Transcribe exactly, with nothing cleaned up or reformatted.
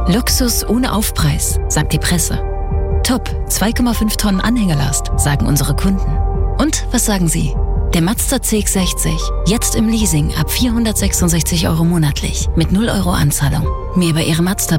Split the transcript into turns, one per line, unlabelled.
Luxus ohne Aufpreis, sagt die Presse. Top, zwei Komma fünf Tonnen Anhängelast, sagen unsere Kunden. Und was sagen Sie? Der Mazda C X sechzig, jetzt im Leasing ab vierhundertsechsundsechzig Euro monatlich, mit null Euro Anzahlung. Mehr bei Ihrem Mazda